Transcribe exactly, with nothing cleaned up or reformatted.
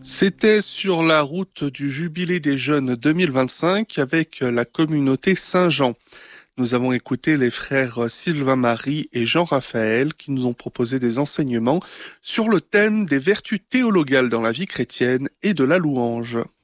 C'était sur la route du Jubilé des Jeunes deux mille vingt-cinq avec la communauté Saint-Jean. Nous avons écouté les frères Sylvain Marie et Jean-Raphaël qui nous ont proposé des enseignements sur le thème des vertus théologales dans la vie chrétienne et de la louange.